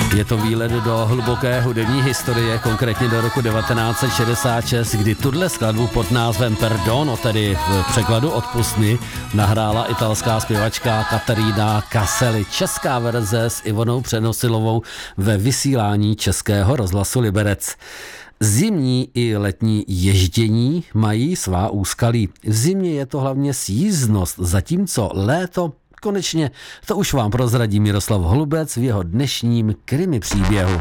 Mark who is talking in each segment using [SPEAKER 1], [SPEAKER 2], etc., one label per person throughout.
[SPEAKER 1] Je to výlet do hluboké hudební historie, konkrétně do roku 1966, kdy tuhle skladbu pod názvem Perdono, tedy v překladu Odpusť mi, nahrála italská zpěvačka Caterina Caselli. Česká verze s Ivonou Přenosilovou ve vysílání Českého rozhlasu Liberec. Zimní i letní ježdění mají svá úskalí. V zimě je to hlavně sjízdnost, zatímco léto, konečně, to už vám prozradí Miroslav Holubec v jeho dnešním krimi příběhu.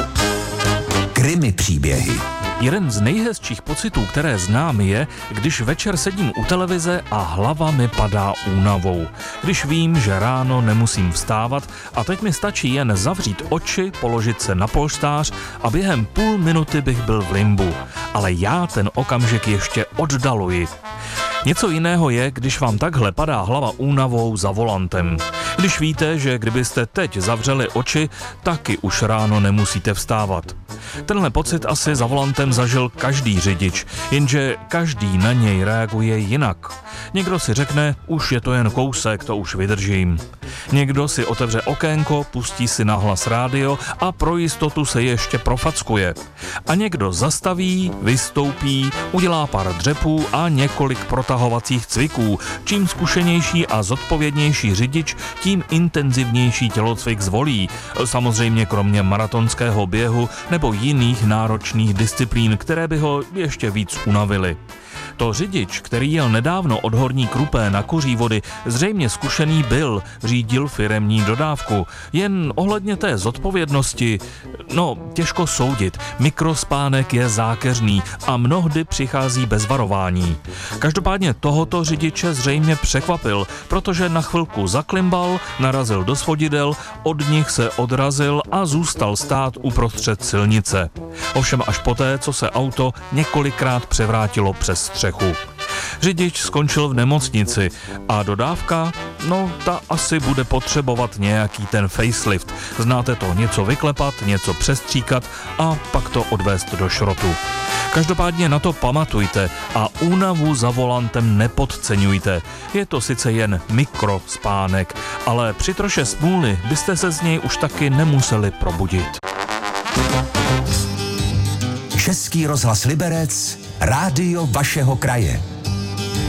[SPEAKER 2] Krimi příběhy.
[SPEAKER 3] Jeden z nejhezčích pocitů, které znám, je, když večer sedím u televize a hlava mi padá únavou. Když vím, že ráno nemusím vstávat a teď mi stačí jen zavřít oči, položit se na polštář a během půl minuty bych byl v limbu. Ale já ten okamžik ještě oddaluji. Něco jiného je, když vám takhle padá hlava únavou za volantem. Když víte, že kdybyste teď zavřeli oči, taky už ráno nemusíte vstávat. Tenhle pocit asi za volantem zažil každý řidič, jenže každý na něj reaguje jinak. Někdo si řekne, už je to jen kousek, to už vydržím. Někdo si otevře okénko, pustí si nahlas rádio a pro jistotu se ještě profackuje. A někdo zastaví, vystoupí, udělá pár dřepů a několik protahovacích cviků. Čím zkušenější a zodpovědnější řidič, tím intenzivnější tělocvik zvolí. Samozřejmě kromě maratonského běhu nebo jiných náročných disciplín, které by ho ještě víc unavily. To řidič, který jel nedávno od Horní Krupé na Kuří Vody, zřejmě zkušený byl, řídil firemní dodávku. Jen ohledně té zodpovědnosti, těžko soudit. Mikrospánek je zákeřný a mnohdy přichází bez varování. Každopádně tohoto řidiče zřejmě překvapil, protože na chvilku zaklimbal, narazil do svodidel, od nich se odrazil a zůstal stát uprostřed silnice. Ovšem až poté, co se auto několikrát převrátilo přes střechu. Řidič skončil v nemocnici a dodávka, ta asi bude potřebovat nějaký ten facelift. Znáte to, něco vyklepat, něco přestříkat a pak to odvést do šrotu. Každopádně na to pamatujte a únavu za volantem nepodceňujte. Je to sice jen mikrospánek, ale při troše smůly byste se z něj už taky nemuseli probudit.
[SPEAKER 2] Český rozhlas Liberec, rádio vašeho kraje.